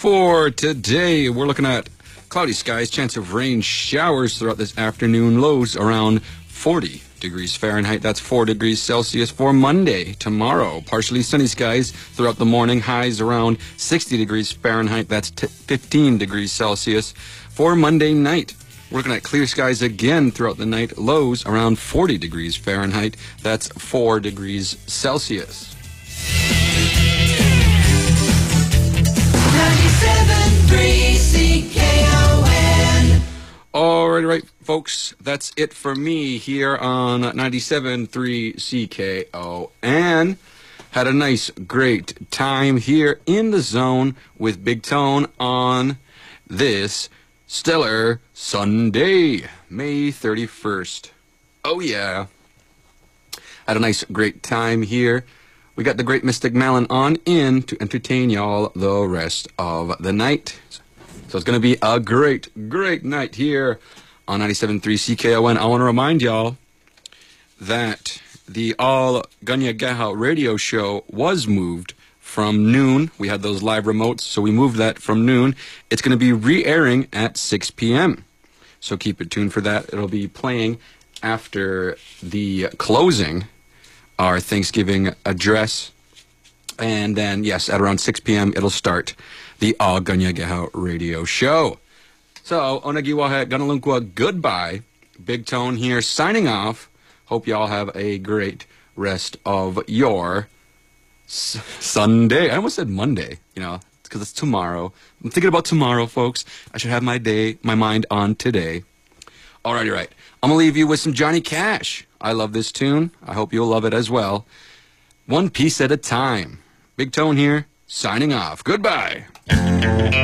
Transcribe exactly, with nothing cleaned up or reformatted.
For today, we're looking at cloudy skies, chance of rain showers throughout this afternoon, lows around forty degrees Fahrenheit. That's four degrees Celsius. For Monday, tomorrow, partially sunny skies throughout the morning, highs around sixty degrees Fahrenheit. That's fifteen degrees Celsius. For Monday night, we're looking at clear skies again throughout the night, lows around forty degrees Fahrenheit. That's four degrees Celsius. ninety-seven point three C K O N. All right, right, folks, that's it for me here on ninety-seven point three C K O N. Had a nice, great time here in the zone with Big Tone on this stellar Sunday, May thirty-first. Oh, yeah. Had a nice, great time here. We got the great Mystic Malin on in to entertain y'all the rest of the night. So it's going to be a great, great night here on ninety-seven point three C K O N. I want to remind y'all that the All Gunya Gaha radio show was moved from noon. We had those live remotes, so we moved that from noon. It's going to be re-airing at six p m So keep it tuned for that. It'll be playing after the closing, our Thanksgiving address. And then, yes, at around six p m, it'll start the All Gunya Gaha radio show. So, Onagiwahe Ganalunkwa, goodbye. Big Tone here, signing off. Hope y'all have a great rest of your s Sunday. I almost said Monday, you know, because it's tomorrow. I'm thinking about tomorrow, folks. I should have my day, my mind on today. Alrighty, right. I'm going to leave you with some Johnny Cash. I love this tune. I hope you'll love it as well. One piece at a time. Big Tone here, signing off. Goodbye.